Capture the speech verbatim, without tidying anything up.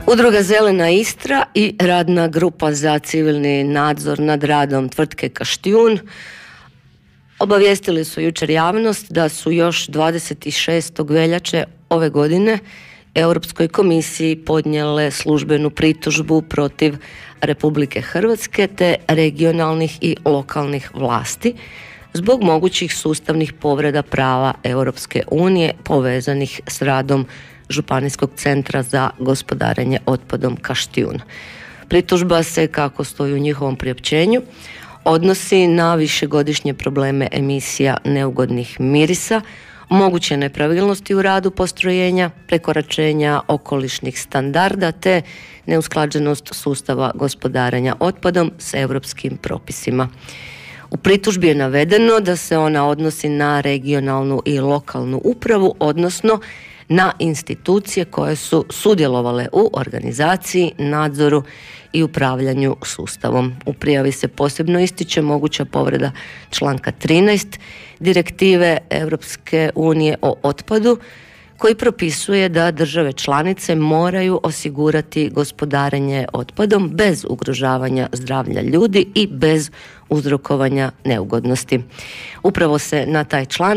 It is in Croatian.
Udruga Zelena Istra i radna grupa za civilni nadzor nad radom tvrtke Kaštijun obavijestili su jučer javnost da su još dvadeset šestog veljače ove godine Europskoj komisiji podnijele službenu pritužbu protiv Republike Hrvatske te regionalnih i lokalnih vlasti zbog mogućih sustavnih povreda prava Europske unije povezanih s radom Županijskog centra za gospodarenje otpadom Kaštijun. Pritužba se, kako stoji u njihovom priopćenju, odnosi na višegodišnje probleme emisija neugodnih mirisa, moguće nepravilnosti u radu postrojenja, prekoračenja okolišnih standarda te neusklađenost sustava gospodarenja otpadom s europskim propisima. U pritužbi je navedeno da se ona odnosi na regionalnu i lokalnu upravu, odnosno na institucije koje su sudjelovale u organizaciji, nadzoru i upravljanju sustavom. U prijavi se posebno ističe moguća povreda članka trinaest Direktive Europske unije o otpadu, koji propisuje da države članice moraju osigurati gospodarenje otpadom bez ugrožavanja zdravlja ljudi i bez uzrokovanja neugodnosti. Upravo se na taj članak